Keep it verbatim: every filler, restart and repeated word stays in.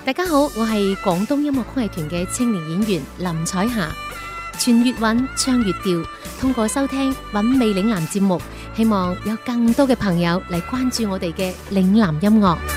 大家好，我係廣東音樂曲藝團嘅青年演員林彩霞。傳粵韻，唱粵調，通過收聽韻味嶺南節目，希望有更多嘅朋友嚟關注我哋嘅嶺南音樂。